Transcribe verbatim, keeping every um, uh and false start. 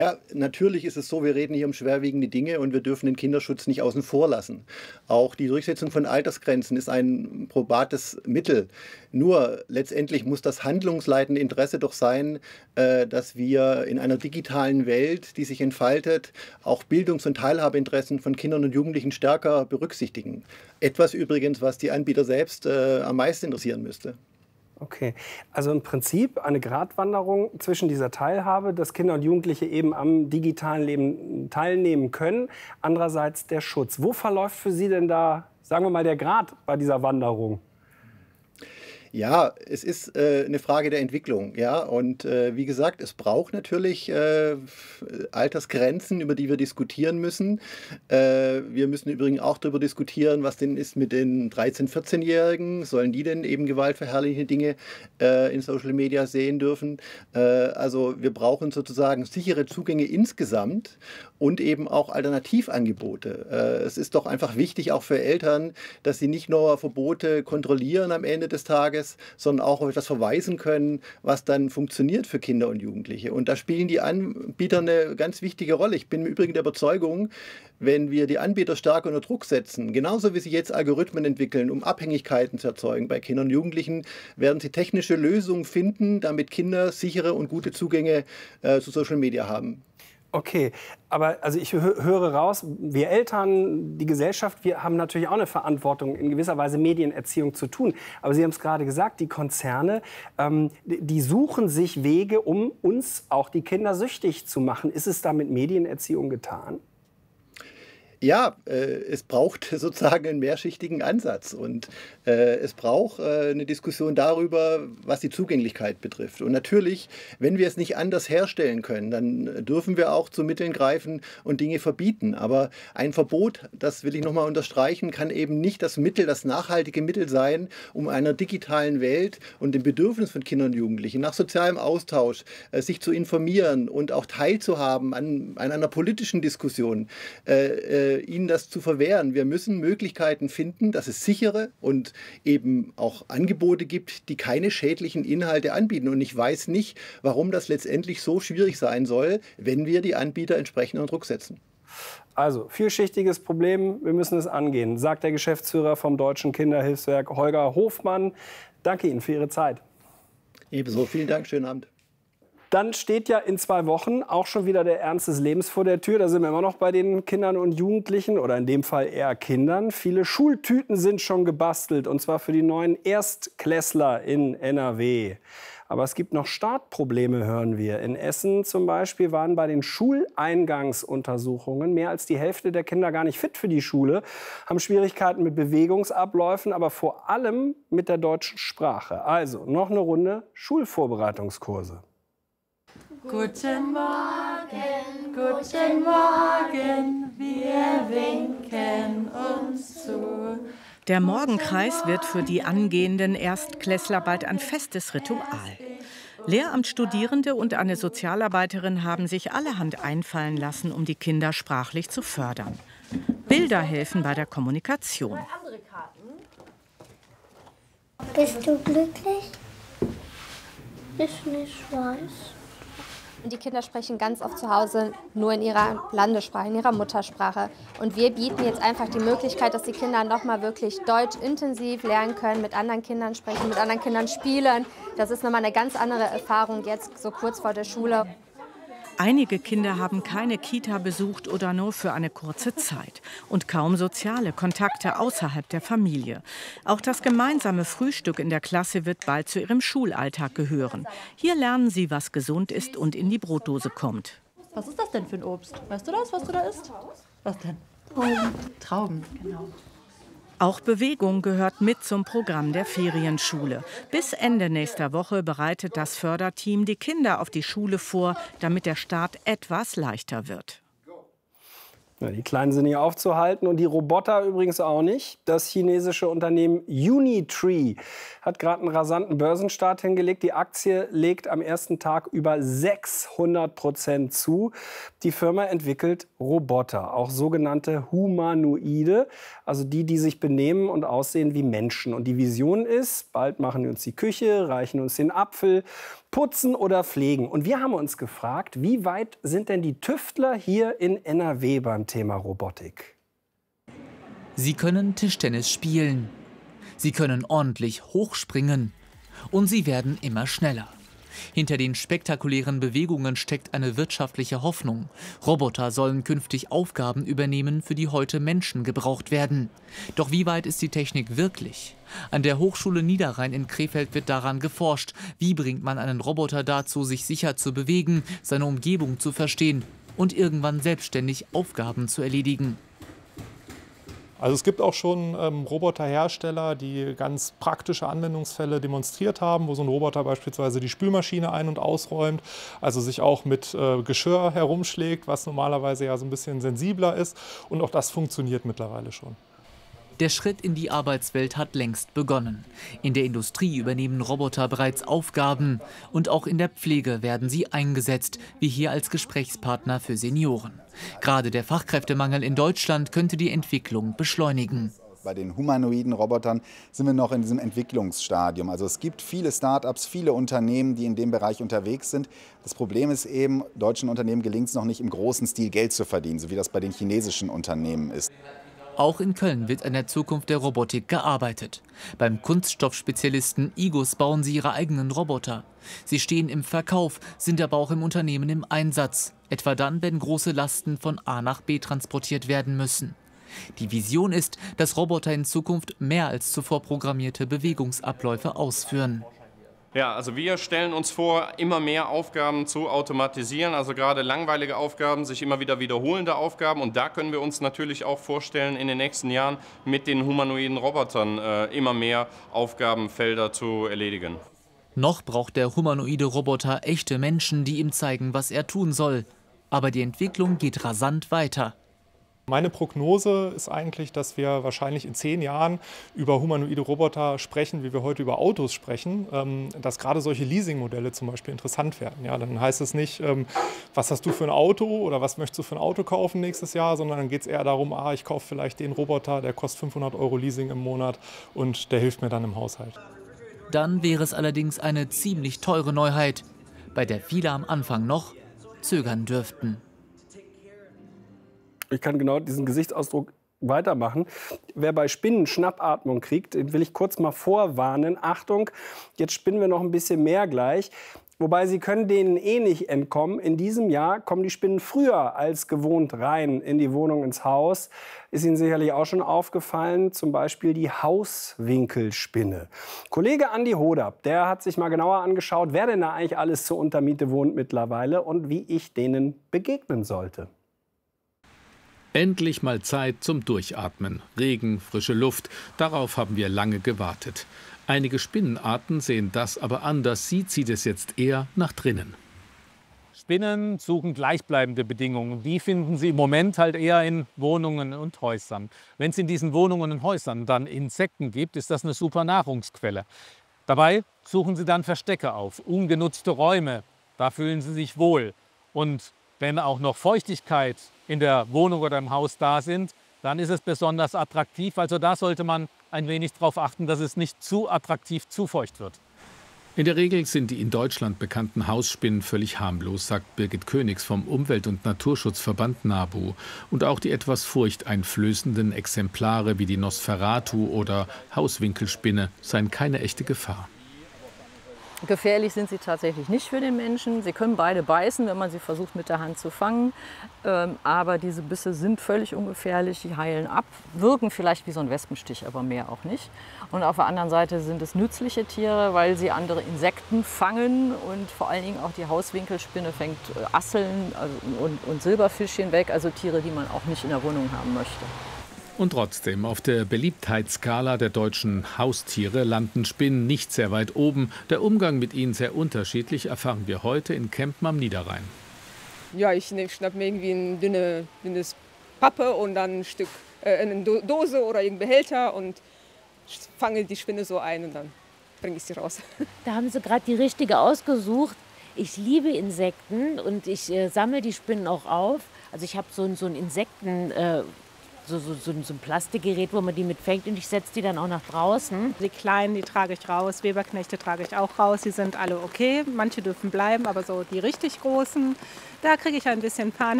Ja, natürlich ist es so, wir reden hier um schwerwiegende Dinge und wir dürfen den Kinderschutz nicht außen vor lassen. Auch die Durchsetzung von Altersgrenzen ist ein probates Mittel. Nur letztendlich muss das handlungsleitende Interesse doch sein, äh, dass wir in einer digitalen Welt, die sich entfaltet, auch Bildungs- und Teilhabeinteressen von Kindern und Jugendlichen stärker berücksichtigen. Etwas übrigens, was die Anbieter selbst äh, am meisten interessieren müsste. Okay, also im Prinzip eine Gratwanderung zwischen dieser Teilhabe, dass Kinder und Jugendliche eben am digitalen Leben teilnehmen können, andererseits der Schutz. Wo verläuft für Sie denn da, sagen wir mal, der Grat bei dieser Wanderung? Ja, es ist äh, eine Frage der Entwicklung, ja. Und äh, wie gesagt, es braucht natürlich äh, Altersgrenzen, über die wir diskutieren müssen. Äh, wir müssen übrigens auch darüber diskutieren, was denn ist mit den dreizehn-, vierzehn-Jährigen. Sollen die denn eben gewaltverherrlichende Dinge äh, in Social Media sehen dürfen? Äh, also wir brauchen sozusagen sichere Zugänge insgesamt und eben auch Alternativangebote. Äh, es ist doch einfach wichtig, auch für Eltern, dass sie nicht nur Verbote kontrollieren am Ende des Tages, sondern auch auf etwas verweisen können, was dann funktioniert für Kinder und Jugendliche. Und da spielen die Anbieter eine ganz wichtige Rolle. Ich bin im Übrigen der Überzeugung, wenn wir die Anbieter stark unter Druck setzen, genauso wie sie jetzt Algorithmen entwickeln, um Abhängigkeiten zu erzeugen bei Kindern und Jugendlichen, werden sie technische Lösungen finden, damit Kinder sichere und gute Zugänge äh, zu Social Media haben. Okay, aber also ich hö höre raus, wir Eltern, die Gesellschaft, wir haben natürlich auch eine Verantwortung, in gewisser Weise Medienerziehung zu tun. Aber Sie haben es gerade gesagt, die Konzerne, ähm, die suchen sich Wege, um uns, auch die Kinder, süchtig zu machen. Ist es da mit Medienerziehung getan? Ja, äh, es braucht sozusagen einen mehrschichtigen Ansatz und äh, es braucht äh, eine Diskussion darüber, was die Zugänglichkeit betrifft. Und natürlich, wenn wir es nicht anders herstellen können, dann dürfen wir auch zu Mitteln greifen und Dinge verbieten. Aber ein Verbot, das will ich nochmal unterstreichen, kann eben nicht das Mittel, das nachhaltige Mittel sein, um einer digitalen Welt und dem Bedürfnis von Kindern und Jugendlichen nach sozialem Austausch äh, sich zu informieren und auch teilzuhaben an, an einer politischen Diskussion. Äh, äh, ihnen das zu verwehren. Wir müssen Möglichkeiten finden, dass es sichere und eben auch Angebote gibt, die keine schädlichen Inhalte anbieten. Und ich weiß nicht, warum das letztendlich so schwierig sein soll, wenn wir die Anbieter entsprechend unter Druck setzen. Also, vielschichtiges Problem, wir müssen es angehen, sagt der Geschäftsführer vom Deutschen Kinderhilfswerk, Holger Hofmann. Danke Ihnen für Ihre Zeit. Ebenso, vielen Dank, schönen Abend. Dann steht ja in zwei Wochen auch schon wieder der Ernst des Lebens vor der Tür. Da sind wir immer noch bei den Kindern und Jugendlichen oder in dem Fall eher Kindern. Viele Schultüten sind schon gebastelt und zwar für die neuen Erstklässler in N R W. Aber es gibt noch Startprobleme, hören wir. In Essen zum Beispiel waren bei den Schuleingangsuntersuchungen mehr als die Hälfte der Kinder gar nicht fit für die Schule, haben Schwierigkeiten mit Bewegungsabläufen, aber vor allem mit der deutschen Sprache. Also noch eine Runde Schulvorbereitungskurse. Guten Morgen, guten Morgen, wir winken uns zu. Der Morgenkreis wird für die angehenden Erstklässler bald ein festes Ritual. Lehramtsstudierende und eine Sozialarbeiterin haben sich allerhand einfallen lassen, um die Kinder sprachlich zu fördern. Bilder helfen bei der Kommunikation. Bist du glücklich? Ich nicht weiß. Die Kinder sprechen ganz oft zu Hause nur in ihrer Landessprache, in ihrer Muttersprache. Und wir bieten jetzt einfach die Möglichkeit, dass die Kinder noch mal wirklich Deutsch intensiv lernen können, mit anderen Kindern sprechen, mit anderen Kindern spielen. Das ist nochmal eine ganz andere Erfahrung jetzt so kurz vor der Schule. Einige Kinder haben keine Kita besucht oder nur für eine kurze Zeit und kaum soziale Kontakte außerhalb der Familie. Auch das gemeinsame Frühstück in der Klasse wird bald zu ihrem Schulalltag gehören. Hier lernen sie, was gesund ist und in die Brotdose kommt. Was ist das denn für ein Obst? Weißt du das, was du da isst? Was denn? Trauben. Trauben, genau. Auch Bewegung gehört mit zum Programm der Ferienschule. Bis Ende nächster Woche bereitet das Förderteam die Kinder auf die Schule vor, damit der Start etwas leichter wird. Ja, die Kleinen sind nicht aufzuhalten und die Roboter übrigens auch nicht. Das chinesische Unternehmen Unitree hat gerade einen rasanten Börsenstart hingelegt. Die Aktie legt am ersten Tag über sechshundert Prozent zu. Die Firma entwickelt Roboter, auch sogenannte Humanoide, also die, die sich benehmen und aussehen wie Menschen. Und die Vision ist, bald machen die uns die Küche, reichen uns den Apfel, putzen oder pflegen. Und wir haben uns gefragt, wie weit sind denn die Tüftler hier in N R W beim Thema Robotik? Sie können Tischtennis spielen. Sie können ordentlich hochspringen. Und sie werden immer schneller. Hinter den spektakulären Bewegungen steckt eine wirtschaftliche Hoffnung. Roboter sollen künftig Aufgaben übernehmen, für die heute Menschen gebraucht werden. Doch wie weit ist die Technik wirklich? An der Hochschule Niederrhein in Krefeld wird daran geforscht. Wie bringt man einen Roboter dazu, sich sicher zu bewegen, seine Umgebung zu verstehen und irgendwann selbstständig Aufgaben zu erledigen? Also es gibt auch schon ähm, Roboterhersteller, die ganz praktische Anwendungsfälle demonstriert haben, wo so ein Roboter beispielsweise die Spülmaschine ein- und ausräumt, also sich auch mit äh, Geschirr herumschlägt, was normalerweise ja so ein bisschen sensibler ist. Und auch das funktioniert mittlerweile schon. Der Schritt in die Arbeitswelt hat längst begonnen. In der Industrie übernehmen Roboter bereits Aufgaben. Und auch in der Pflege werden sie eingesetzt, wie hier als Gesprächspartner für Senioren. Gerade der Fachkräftemangel in Deutschland könnte die Entwicklung beschleunigen. Bei den humanoiden Robotern sind wir noch in diesem Entwicklungsstadium. Also es gibt viele Start-ups, viele Unternehmen, die in dem Bereich unterwegs sind. Das Problem ist eben, deutschen Unternehmen gelingt es noch nicht im großen Stil Geld zu verdienen, so wie das bei den chinesischen Unternehmen ist. Auch in Köln wird an der Zukunft der Robotik gearbeitet. Beim Kunststoffspezialisten Igos bauen sie ihre eigenen Roboter. Sie stehen im Verkauf, sind aber auch im Unternehmen im Einsatz. Etwa dann, wenn große Lasten von A nach B transportiert werden müssen. Die Vision ist, dass Roboter in Zukunft mehr als zuvor programmierte Bewegungsabläufe ausführen. Ja, also wir stellen uns vor, immer mehr Aufgaben zu automatisieren, also gerade langweilige Aufgaben, sich immer wieder wiederholende Aufgaben. Und da können wir uns natürlich auch vorstellen, in den nächsten Jahren mit den humanoiden Robotern äh, immer mehr Aufgabenfelder zu erledigen. Noch braucht der humanoide Roboter echte Menschen, die ihm zeigen, was er tun soll. Aber die Entwicklung geht rasant weiter. Meine Prognose ist eigentlich, dass wir wahrscheinlich in zehn Jahren über humanoide Roboter sprechen, wie wir heute über Autos sprechen, dass gerade solche Leasingmodelle zum Beispiel interessant werden. Ja, dann heißt es nicht, was hast du für ein Auto oder was möchtest du für ein Auto kaufen nächstes Jahr, sondern dann geht es eher darum, ah, ich kaufe vielleicht den Roboter, der kostet fünfhundert Euro Leasing im Monat und der hilft mir dann im Haushalt. Dann wäre es allerdings eine ziemlich teure Neuheit, bei der viele am Anfang noch zögern dürften. Ich kann genau diesen Gesichtsausdruck weitermachen. Wer bei Spinnen Schnappatmung kriegt, den will ich kurz mal vorwarnen. Achtung, jetzt spinnen wir noch ein bisschen mehr gleich. Wobei sie können denen eh nicht entkommen. In diesem Jahr kommen die Spinnen früher als gewohnt rein in die Wohnung, ins Haus. Ist Ihnen sicherlich auch schon aufgefallen, zum Beispiel die Hauswinkelspinne. Kollege Andi Hodab, der hat sich mal genauer angeschaut, wer denn da eigentlich alles zur Untermiete wohnt mittlerweile und wie ich denen begegnen sollte. Endlich mal Zeit zum Durchatmen. Regen, frische Luft, darauf haben wir lange gewartet. Einige Spinnenarten sehen das aber anders. Sie zieht es jetzt eher nach drinnen. Spinnen suchen gleichbleibende Bedingungen. Die finden sie im Moment halt eher in Wohnungen und Häusern. Wenn es in diesen Wohnungen und Häusern dann Insekten gibt, ist das eine super Nahrungsquelle. Dabei suchen sie dann Verstecke auf, ungenutzte Räume. Da fühlen sie sich wohl. Und wenn auch noch Feuchtigkeit in der Wohnung oder im Haus da sind, dann ist es besonders attraktiv. Also da sollte man ein wenig darauf achten, dass es nicht zu attraktiv, zu feucht wird. In der Regel sind die in Deutschland bekannten Hausspinnen völlig harmlos, sagt Birgit Königs vom Umwelt- und Naturschutzverband NABU. Und auch die etwas furchteinflößenden Exemplare wie die Nosferatu oder Hauswinkelspinne seien keine echte Gefahr. Gefährlich sind sie tatsächlich nicht für den Menschen. Sie können beide beißen, wenn man sie versucht mit der Hand zu fangen. Ähm, aber diese Bisse sind völlig ungefährlich, die heilen ab, wirken vielleicht wie so ein Wespenstich, aber mehr auch nicht. Und auf der anderen Seite sind es nützliche Tiere, weil sie andere Insekten fangen und vor allen Dingen auch die Hauswinkelspinne fängt Asseln und, und Silberfischchen weg, also Tiere, die man auch nicht in der Wohnung haben möchte. Und trotzdem, auf der Beliebtheitsskala der deutschen Haustiere landen Spinnen nicht sehr weit oben. Der Umgang mit ihnen sehr unterschiedlich, erfahren wir heute in Kempen am Niederrhein. Ja, ich schnapp mir irgendwie ein dünne, dünnes Pappe und dann ein Stück, äh, eine Dose oder irgendein Behälter und fange die Spinne so ein und dann bringe ich sie raus. Da haben Sie gerade die richtige ausgesucht. Ich liebe Insekten und ich äh, sammle die Spinnen auch auf. Also ich habe so, ein- so ein Insekten, äh, so, so, so, ein- so ein Plastikgerät, wo man die mitfängt und ich setze die dann auch nach draußen. Die Kleinen, die trage ich raus, Weberknechte trage ich auch raus. Die sind alle okay, manche dürfen bleiben, aber so die richtig Großen, da kriege ich ein bisschen Panik.